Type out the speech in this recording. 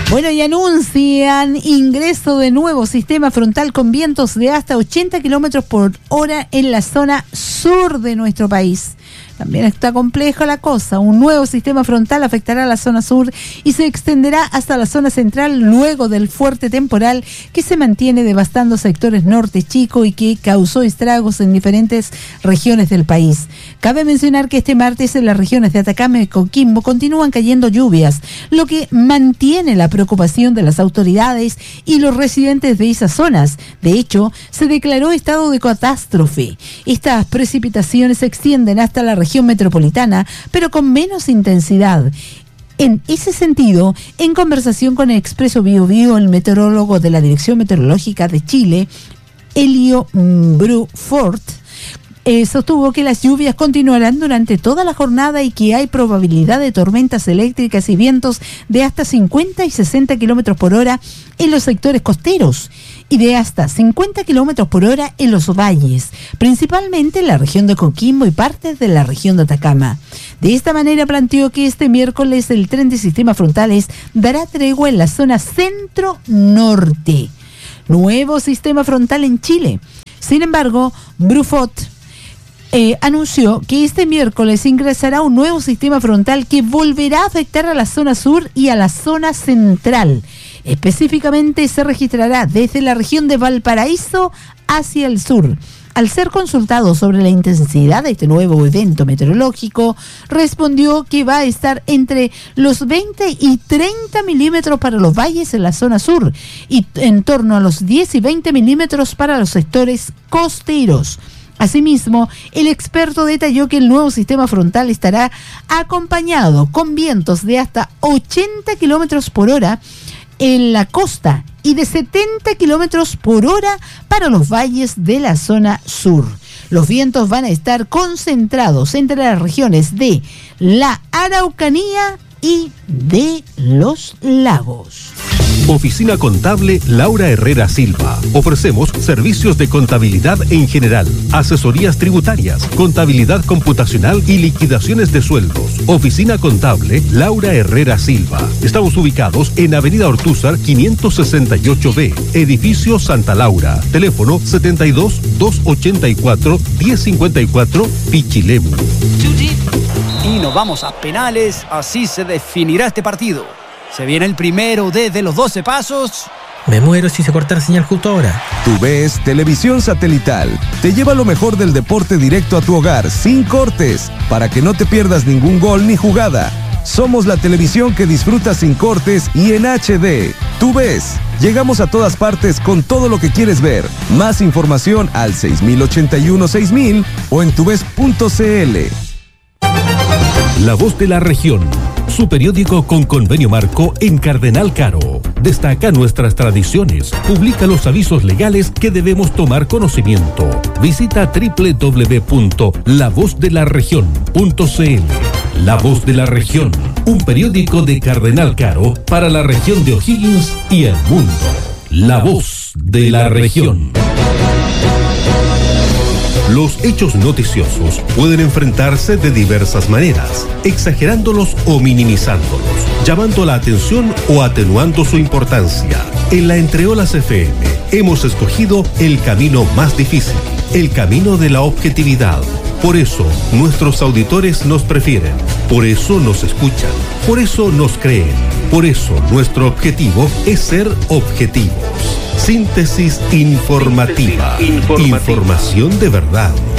Bueno, y anuncian ingreso de nuevo sistema frontal con vientos de hasta 80 kilómetros por hora en la zona sur de nuestro país. También está compleja la cosa. Un nuevo sistema frontal afectará a la zona sur y se extenderá hasta la zona central luego del fuerte temporal que se mantiene devastando sectores norte chico y que causó estragos en diferentes regiones del país. Cabe mencionar que este martes en las regiones de Atacama y Coquimbo continúan cayendo lluvias, lo que mantiene la preocupación de las autoridades y los residentes de esas zonas. De hecho, se declaró estado de catástrofe. Estas precipitaciones se extienden hasta la región metropolitana, pero con menos intensidad. En ese sentido, en conversación con Expreso Bio Bio, el meteorólogo de la Dirección Meteorológica de Chile, Elio Brufort, sostuvo que las lluvias continuarán durante toda la jornada y que hay probabilidad de tormentas eléctricas y vientos de hasta 50 y 60 kilómetros por hora en los sectores costeros y de hasta 50 kilómetros por hora en los valles, principalmente en la región de Coquimbo y partes de la región de Atacama. De esta manera planteó que este miércoles el tren de sistemas frontales dará tregua en la zona centro-norte. Nuevo sistema frontal en Chile. Sin embargo, Brufort anunció que este miércoles ingresará un nuevo sistema frontal que volverá a afectar a la zona sur y a la zona central. Específicamente se registrará desde la región de Valparaíso hacia el sur. Al ser consultado sobre la intensidad de este nuevo evento meteorológico, respondió que va a estar entre los 20 y 30 milímetros para los valles en la zona sur y en torno a los 10 y 20 milímetros para los sectores costeros. Asimismo, el experto detalló que el nuevo sistema frontal estará acompañado con vientos de hasta 80 kilómetros por hora en la costa y de 70 kilómetros por hora para los valles de la zona sur. Los vientos van a estar concentrados entre las regiones de la Araucanía y de los lagos. Oficina Contable Laura Herrera Silva. Ofrecemos servicios de contabilidad en general, asesorías tributarias, contabilidad computacional y liquidaciones de sueldos. Oficina Contable Laura Herrera Silva. Estamos ubicados en Avenida Ortúzar 568B, Edificio Santa Laura. Teléfono 72-284-1054, Pichilemu. Y nos vamos a penales, así se definirá este partido. Se viene el primero desde los 12 pasos. Me muero si se corta la señal justo ahora. TUVES Televisión Satelital te lleva lo mejor del deporte directo a tu hogar, sin cortes, para que no te pierdas ningún gol ni jugada. Somos la televisión que disfrutas sin cortes y en HD. TUVES. Llegamos a todas partes con todo lo que quieres ver. Más información al 6081-6000 o en tuves.cl. La Voz de la Región, su periódico con convenio marco en Cardenal Caro. Destaca nuestras tradiciones, publica los avisos legales que debemos tomar conocimiento. Visita www.lavozdelarregion.cl. La Voz de la Región, un periódico de Cardenal Caro para la región de O'Higgins y el mundo. La Voz de la Región. Los hechos noticiosos pueden enfrentarse de diversas maneras, exagerándolos o minimizándolos, llamando la atención o atenuando su importancia. En la Entreolas FM hemos escogido el camino más difícil, el camino de la objetividad. Por eso nuestros auditores nos prefieren, por eso nos escuchan, por eso nos creen, por eso nuestro objetivo es ser objetivos. Síntesis informativa. Información de verdad.